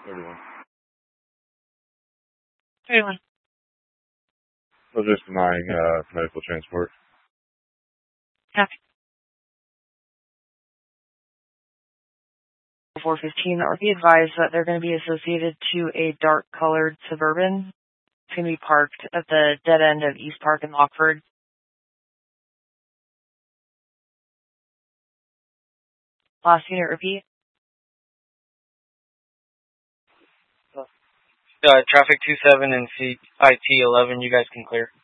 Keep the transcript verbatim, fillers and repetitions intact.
thirty-one. thirty-one. So just denying uh, medical transport. Copy. four fifteen, or be advised that they're going to be associated to a dark-colored Suburban. It's going to be parked at the dead end of East Park in Lockford. Last unit, repeat. Uh, traffic two seven and C I T eleven, you guys can clear.